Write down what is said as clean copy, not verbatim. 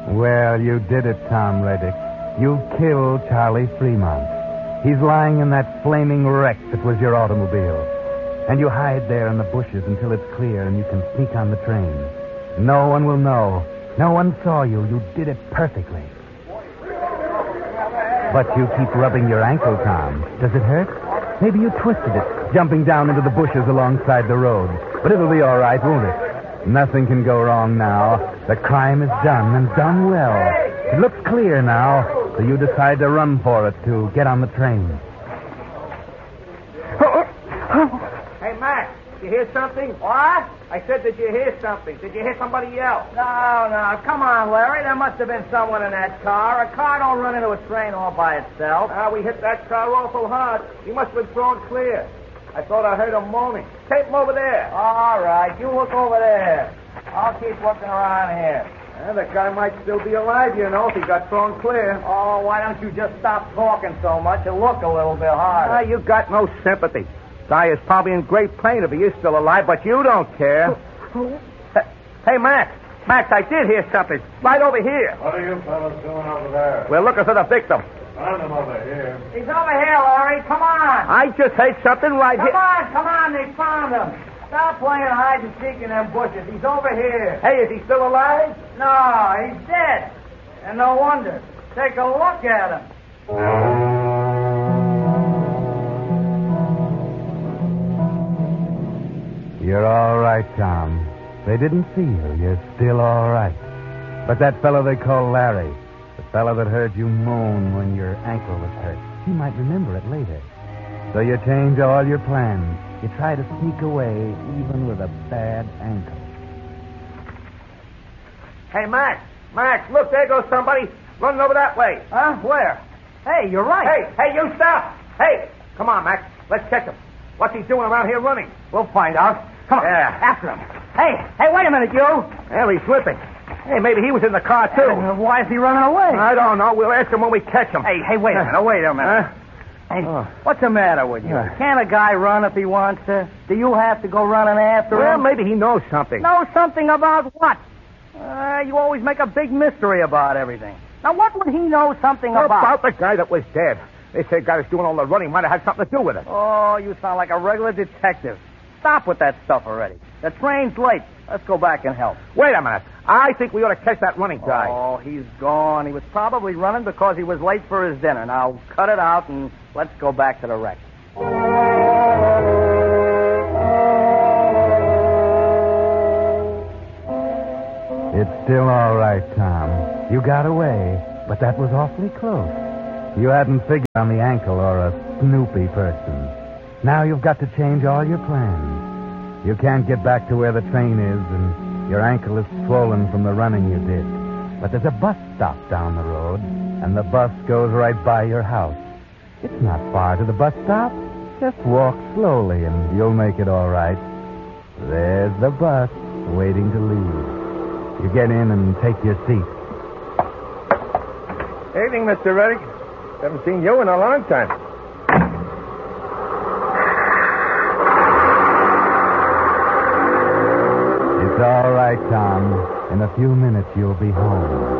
Well, you did it, Tom Reddick. You killed Charlie Fremont. He's lying in that flaming wreck that was your automobile. And you hide there in the bushes until it's clear and you can sneak on the train. No one will know. No one saw you. You did it perfectly. But you keep rubbing your ankle, Tom. Does it hurt? Maybe you twisted it, jumping down into the bushes alongside the road. But it'll be all right, won't it? Nothing can go wrong now. The crime is done, and done well. It looks clear now, so you decide to run for it to get on the train. Hey, Mac, did you hear something? What? I said, did you hear something? Did you hear somebody yell? No. Come on, Larry. There must have been someone in that car. A car don't run into a train all by itself. We hit that car awful hard. He must have been thrown clear. I thought I heard him moaning. Tape him over there. All right. You look over there. I'll keep looking around here. The guy might still be alive, you know, if he got thrown clear. Oh, why don't you just stop talking so much and look a little bit harder? You got no sympathy. Guy is probably in great pain if he is still alive, but you don't care. Hey, Max, I did hear something. Right over here. What are you fellas doing over there? We're looking for the victim. Find him over here. He's over here, Larry. Come on. I just heard something right here. Come on. They found him. Stop playing hide and seek in them bushes. He's over here. Hey, is he still alive? No, he's dead. And no wonder. Take a look at him. You're all right, Tom. They didn't see you. You're still all right. But that fellow they call Larry, the fellow that heard you moan when your ankle was hurt, he might remember it later. So you change all your plans. You try to sneak away even with a bad ankle. Hey, Max, look, there goes somebody running over that way. Huh? Where? Hey, you're right. Hey, you stop. Hey, come on, Max. Let's catch him. What's he doing around here running? We'll find out. Come on. Yeah. After him. Hey, wait a minute, you. Well, he's slipping. Hey, maybe he was in the car, too. Why is he running away? I don't know. We'll ask him when we catch him. Hey, wait a minute. Hey, what's the matter with you? Can't a guy run if he wants to? Do you have to go running after him? Well, maybe he knows something. Know something about what? You always make a big mystery about everything. Now, what would he know something about? About the guy that was dead. They say the guy that's doing all the running might have had something to do with it. Oh, you sound like a regular detective. Stop with that stuff already. The train's late. Let's go back and help. Wait a minute. I think we ought to catch that running guy. Oh, he's gone. He was probably running because he was late for his dinner. Now, cut it out and let's go back to the wreck. It's still all right, Tom. You got away, but that was awfully close. You hadn't figured on the ankle or a snoopy person. Now you've got to change all your plans. You can't get back to where the train is, and your ankle is swollen from the running you did. But there's a bus stop down the road, and the bus goes right by your house. It's not far to the bus stop. Just walk slowly, and you'll make it all right. There's the bus waiting to leave. You get in and take your seat. Evening, Mr. Reddick. Haven't seen you in a long time. It's all right, Tom. In a few minutes, you'll be home.